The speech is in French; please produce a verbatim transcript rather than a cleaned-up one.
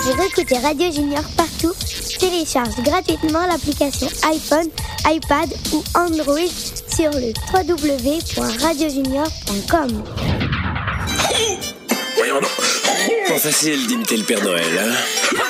Pour écouter Radio Junior partout, télécharge gratuitement l'application iPhone, iPad ou Android sur le w w w point radio junior point com. Voyons donc. Pas facile d'imiter le Père Noël, hein?